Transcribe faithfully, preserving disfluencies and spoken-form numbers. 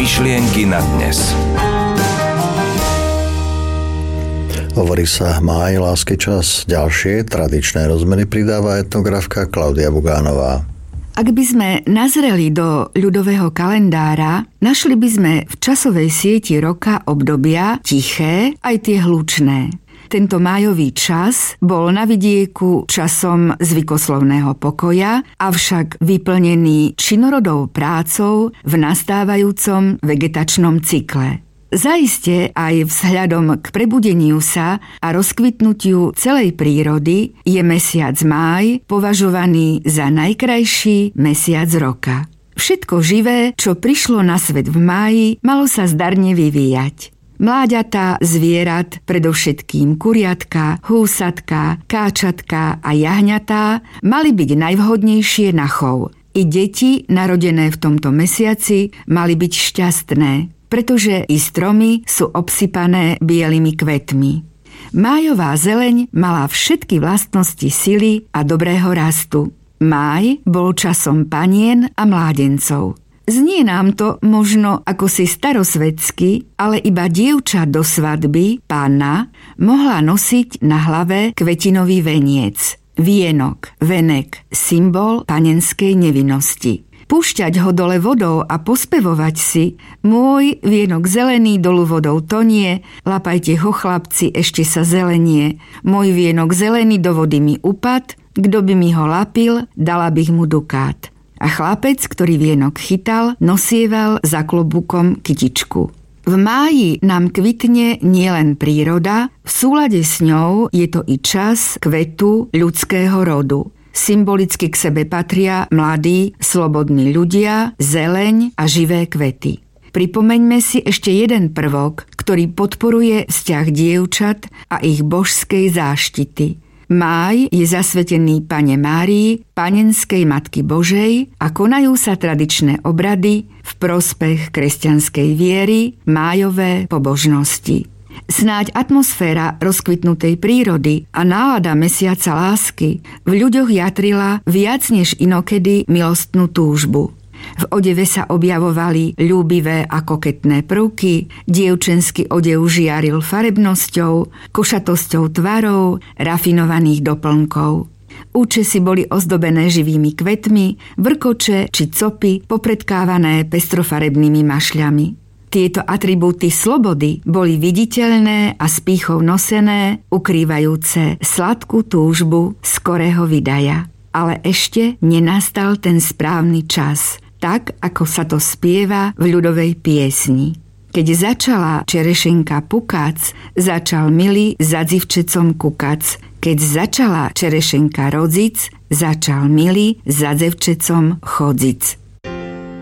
Myšlienky na dnes. Hovorí sa máj, lásky čas. Ďalšie tradičné rozmery pridáva etnografka Klaudia Bugánová. Ak by sme nazreli do ľudového kalendára, našli by sme v časovej sieti roka obdobia tiché aj tie hlučné. Tento májový čas bol na vidieku časom zvykoslovného pokoja, avšak vyplnený činorodou prácou v nastávajúcom vegetačnom cykle. Zaiste aj vzhľadom k prebudeniu sa a rozkvitnutiu celej prírody je mesiac máj považovaný za najkrajší mesiac roka. Všetko živé, čo prišlo na svet v máji, malo sa zdarne vyvíjať. Mláďatá zvierat, predovšetkým kuriatka, húsatka, káčatka a jahňatá, mali byť najvhodnejšie na chov. I deti, narodené v tomto mesiaci, mali byť šťastné, pretože i stromy sú obsypané bielými kvetmi. Májová zeleň mala všetky vlastnosti sily a dobrého rastu. Máj bol časom panien a mládencov. Znie nám to možno ako si starosvedsky, ale iba dievča do svadby, panna, mohla nosiť na hlave kvetinový veniec. Vienok, venek, symbol panenskej nevinnosti. Púšťať ho dole vodou a pospevovať si: môj vienok zelený dolu vodou tonie, lapajte ho chlapci, ešte sa zelenie. Môj vienok zelený do vody mi upad, kto by mi ho lapil, dala bych mu dukát. A chlapec, ktorý vienok chytal, nosieval za klobúkom kytičku. V máji nám kvitne nielen príroda, v súlade s ňou je to i čas kvetu ľudského rodu. Symbolicky k sebe patria mladí, slobodní ľudia, zeleň a živé kvety. Pripomeňme si ešte jeden prvok, ktorý podporuje vzťah dievčat a ich božskej záštity. Máj je zasvetený Panne Márii, panenskej Matky Božej, a konajú sa tradičné obrady v prospech kresťanskej viery, májové pobožnosti. Snáď atmosféra rozkvitnutej prírody a nálada mesiaca lásky v ľuďoch jatrila viac než inokedy milostnú túžbu. V odeve sa objavovali ľúbivé a koketné prvky, dievčenský odev žiaril farebnosťou, košatosťou tvarov, rafinovaných doplnkov. Účesy boli ozdobené živými kvetmi, vrkoče či copy popredkávané pestrofarebnými mašľami. Tieto atribúty slobody boli viditeľné a s pýchou nosené, ukrývajúce sladkú túžbu skorého vydaja. Ale ešte nenastal ten správny čas, tak ako sa to spieva v ľudovej piesni. Keď začala čerešenka pukac, začal milý za dzivčecom kukac. Keď začala čerešenka rodzic, začal milý za dzevčecom chodzic.